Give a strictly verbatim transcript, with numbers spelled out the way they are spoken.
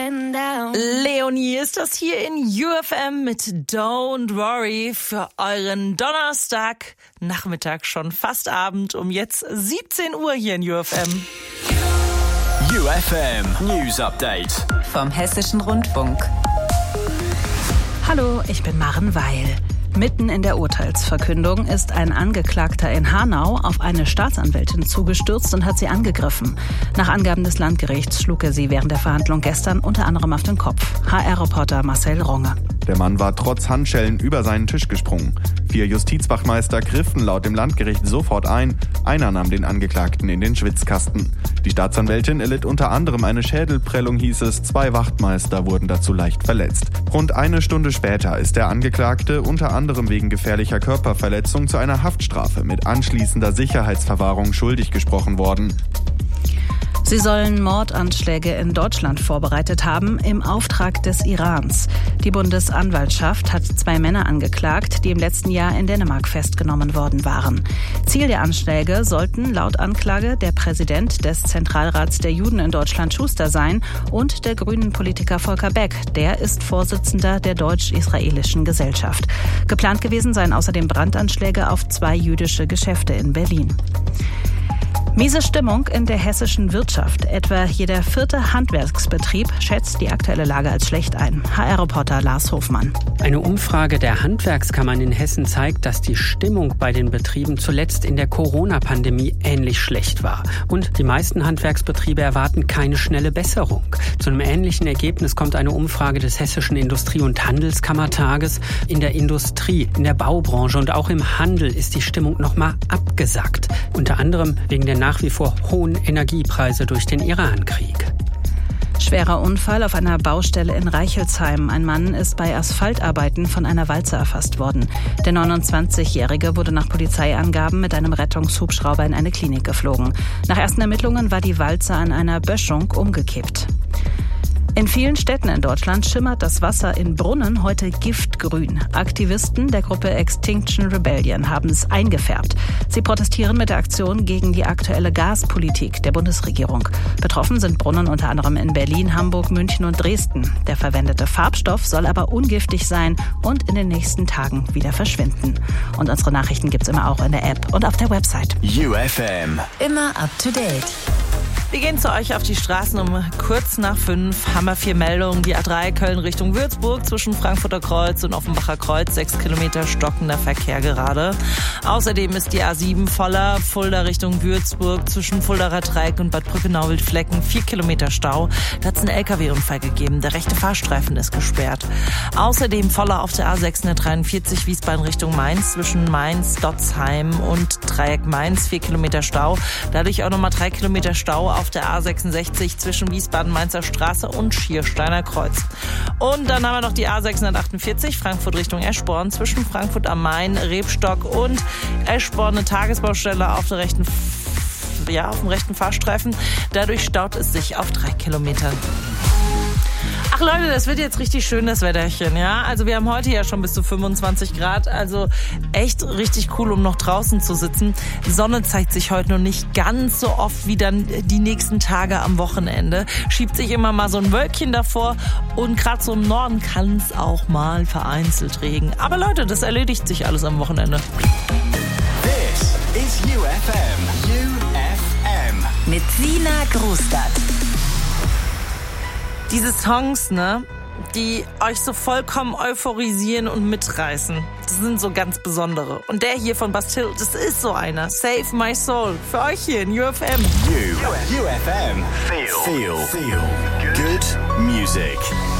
upside down. Leonie ist das hier in U F M mit Don't Worry für euren Donnerstag-Nachmittag, schon fast Abend, um jetzt siebzehn Uhr hier in U F M. U F M News Update vom Hessischen Rundfunk. Hallo, ich bin Maren Weil. Mitten in der Urteilsverkündung ist ein Angeklagter in Hanau auf eine Staatsanwältin zugestürzt und hat sie angegriffen. Nach Angaben des Landgerichts schlug er sie während der Verhandlung gestern unter anderem auf den Kopf. H R-Reporter Marcel Ronge. Der Mann war trotz Handschellen über seinen Tisch gesprungen. Vier Justizwachmeister griffen laut dem Landgericht sofort ein. Einer nahm den Angeklagten in den Schwitzkasten. Die Staatsanwältin erlitt unter anderem eine Schädelprellung, hieß es. Zwei Wachtmeister wurden dazu leicht verletzt. Rund eine Stunde später ist der Angeklagte unter anderem wegen gefährlicher Körperverletzung zu einer Haftstrafe mit anschließender Sicherheitsverwahrung schuldig gesprochen worden. Sie sollen Mordanschläge in Deutschland vorbereitet haben im Auftrag des Irans. Die Bundesanwaltschaft hat zwei Männer angeklagt, die im letzten Jahr in Dänemark festgenommen worden waren. Ziel der Anschläge sollten laut Anklage der Präsident des Zentralrats der Juden in Deutschland Schuster sein und der grünen Politiker Volker Beck. Der ist Vorsitzender der deutsch-israelischen Gesellschaft. Geplant gewesen seien außerdem Brandanschläge auf zwei jüdische Geschäfte in Berlin. Miese Stimmung in der hessischen Wirtschaft. Etwa jeder vierte Handwerksbetrieb schätzt die aktuelle Lage als schlecht ein. H R-Reporter Lars Hofmann. Eine Umfrage der Handwerkskammern in Hessen zeigt, dass die Stimmung bei den Betrieben zuletzt in der Corona-Pandemie ähnlich schlecht war. Und die meisten Handwerksbetriebe erwarten keine schnelle Besserung. Zu einem ähnlichen Ergebnis kommt eine Umfrage des Hessischen Industrie- und Handelskammertages. In der Industrie, in der Baubranche und auch im Handel ist die Stimmung nochmal abgesackt. Unter anderem wegen der nach wie vor hohen Energiepreise durch den Irankrieg. Schwerer Unfall auf einer Baustelle in Reichelsheim. Ein Mann ist bei Asphaltarbeiten von einer Walze erfasst worden. Der neunundzwanzigjährige wurde nach Polizeiangaben mit einem Rettungshubschrauber in eine Klinik geflogen. Nach ersten Ermittlungen war die Walze an einer Böschung umgekippt. In vielen Städten in Deutschland schimmert das Wasser in Brunnen heute giftgrün. Aktivisten der Gruppe Extinction Rebellion haben es eingefärbt. Sie protestieren mit der Aktion gegen die aktuelle Gaspolitik der Bundesregierung. Betroffen sind Brunnen unter anderem in Berlin, Hamburg, München und Dresden. Der verwendete Farbstoff soll aber ungiftig sein und in den nächsten Tagen wieder verschwinden. Und unsere Nachrichten gibt's immer auch in der App und auf der Website. U F M. Immer up to date. Wir gehen zu euch auf die Straßen um kurz nach fünf. Haben wir vier Meldungen. Die A drei Köln Richtung Würzburg zwischen Frankfurter Kreuz und Offenbacher Kreuz. Sechs Kilometer stockender Verkehr gerade. Außerdem ist die A sieben voller. Fulda Richtung Würzburg zwischen Fuldaer Dreieck und Bad Brückenau-Wildflecken. Vier Kilometer Stau. Da hat es einen L K W-Unfall gegeben. Der rechte Fahrstreifen ist gesperrt. Außerdem voller auf der A sechshundertdreiundvierzig Wiesbaden Richtung Mainz zwischen Mainz, Dotzheim und Dreieck Mainz. Vier Kilometer Stau. Dadurch auch nochmal drei Kilometer Stau auf der A sechsundsechzig zwischen Wiesbaden-Mainzer Straße und Schiersteiner Kreuz. Und dann haben wir noch die A sechshundertachtundvierzig Frankfurt Richtung Eschborn zwischen Frankfurt am Main, Rebstock und Eschborn eine Tagesbaustelle auf der rechten, ja, auf dem rechten Fahrstreifen. Dadurch staut es sich auf drei Kilometern. Ach Leute, das wird jetzt richtig schön, das Wetterchen, ja. Also wir haben heute ja schon bis zu fünfundzwanzig Grad, also echt richtig cool, um noch draußen zu sitzen. Sonne zeigt sich heute noch nicht ganz so oft wie dann die nächsten Tage am Wochenende. Schiebt sich immer mal so ein Wölkchen davor und gerade so im Norden kann es auch mal vereinzelt regnen. Aber Leute, das erledigt sich alles am Wochenende. This is U F M. U F M. Mit Sina Grustadt. Diese Songs, ne, die euch so vollkommen euphorisieren und mitreißen, das sind so ganz besondere. Und der hier von Bastille, das ist so einer. Save My Soul. Für euch hier in U F M. U, U F M. Feel. Feel. Feel. Good music.